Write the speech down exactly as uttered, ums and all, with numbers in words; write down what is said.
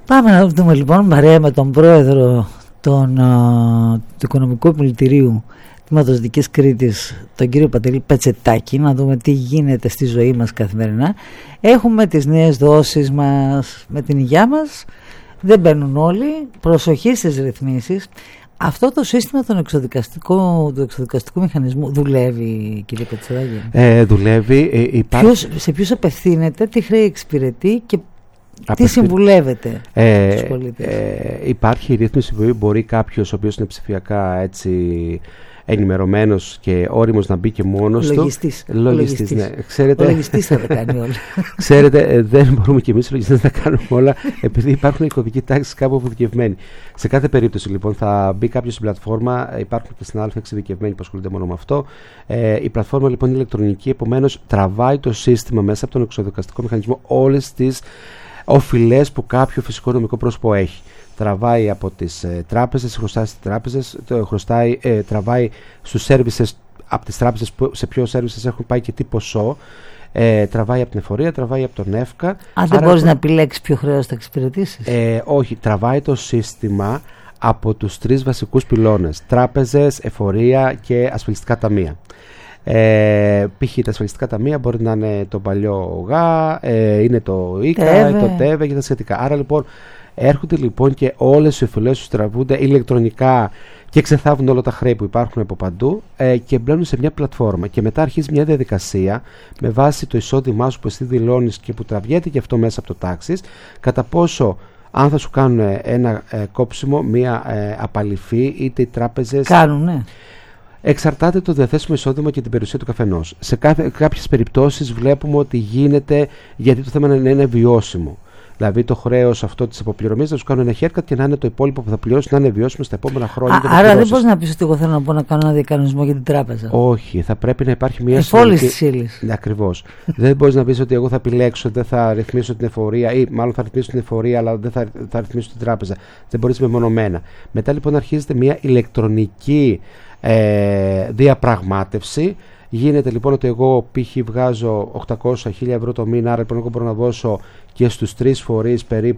Πάμε να δούμε λοιπόν παρέα με τον πρόεδρο τον, α, του Οικονομικού Επιμελητηρίου Τμήματος Δικής Κρήτης, τον κύριο Παντελή Πετσετάκη, να δούμε τι γίνεται στη ζωή μας καθημερινά. Έχουμε τις νέες δόσεις μας με την υγεία μας, δεν μπαίνουν όλοι, προσοχή στις ρυθμίσεις. Αυτό το σύστημα των εξοδικαστικού, του εξοδικαστικού μηχανισμού δουλεύει, κύριε Πετσετάκη? Ε, δουλεύει. Ε, υπάρχει... Ποιος, σε ποιους απευθύνεται, τι χρέη εξυπηρετεί και τι συμβουλεύετε ε, στους πολίτες? Ε, υπάρχει η ρύθμιση που μπορεί κάποιος ο οποίος είναι ψηφιακά έτσι ενημερωμένος και όριμος να μπει και μόνος του. Λογιστής. Λογιστής, ναι. Ξέρετε, ο λογιστής θα τα κάνει όλα. Ξέρετε, ε, δεν μπορούμε και εμείς οι λογιστές να τα κάνουμε όλα, επειδή υπάρχουν οι κωδικοί τάξεις κάπου αποδικευμένοι. Σε κάθε περίπτωση λοιπόν θα μπει κάποιος στην πλατφόρμα, υπάρχουν και στην Αλφα εξειδικευμένοι που ασχολούνται μόνο με αυτό. Ε, η πλατφόρμα λοιπόν είναι ηλεκτρονική, επομένως τραβάει το σύστημα μέσα από τον εξοδικαστικό μηχανισμό όλες τις οφειλές που κάποιο φυσικό νομικό πρόσωπο έχει. Τραβάει από τις ε, τράπεζες, χρωστάει στις τράπεζες, το, χρωστάει, ε, τραβάει στους services από τις τράπεζες που, σε ποιο services έχουν πάει και τι ποσό, ε, τραβάει από την εφορία, τραβάει από τον ΕΦΚΑ. Αν δεν μπορείς το... να επιλέξεις ποιο χρέος θα εξυπηρετήσεις? Ε, όχι, τραβάει το σύστημα από τους τρεις βασικούς πυλώνες, τράπεζες, εφορία και ασφαλιστικά ταμεία. Ε, π.χ. τα ασφαλιστικά ταμεία μπορεί να είναι το παλιό ΓΑ, ε, είναι το ΙΚΑ, το ΤΕΒΕ και τα σχετικά. Άρα λοιπόν έρχονται λοιπόν και όλες οι οφειλές τους τραβούνται ηλεκτρονικά και ξεθάβουν όλα τα χρέη που υπάρχουν από παντού ε, και μπαίνουν σε μια πλατφόρμα. Και μετά αρχίζει μια διαδικασία με βάση το εισόδημά σου που εσύ δηλώνεις και που τραβιέται και αυτό μέσα από το τάξης, κατά πόσο αν θα σου κάνουν ένα ε, κόψιμο, μια ε, απαλυφή, είτε οι τράπεζες. Κάνουν, ναι. Εξαρτάται το διαθέσιμο εισόδημα και την περιουσία του καθενός. Σε κάποιες περιπτώσεις βλέπουμε ότι γίνεται γιατί το θέμα είναι, είναι βιώσιμο. Δηλαδή το χρέος αυτό της αποπληρωμής να σου κάνουν ένα haircut και να είναι το υπόλοιπο που θα πληρώσει να είναι βιώσιμο στα επόμενα χρόνια. Α, άρα δεν μπορείς να πεις ότι εγώ θέλω να πω να κάνω ένα διακανονισμό για την τράπεζα. Όχι, θα πρέπει να υπάρχει μια εφόλης της ύλης. Ναι, ακριβώς. Δεν μπορείς να πεις ότι εγώ θα επιλέξω, δεν θα ρυθμίσω την εφορία ή μάλλον θα ρυθμίσω την εφορία αλλά δεν θα, θα ρυθμίσω την τράπεζα. Δεν μπορείς μεμονωμένα. Μετά λοιπόν αρχίζεται μια ηλεκτρονική ε, διαπραγμάτευση. Γίνεται λοιπόν ότι εγώ π.χ. βγάζω οκτακόσια χίλια ευρώ το μήνα, άρα λοιπόν εγώ μπορώ να δώσω και στους τρεις φορείς περίπου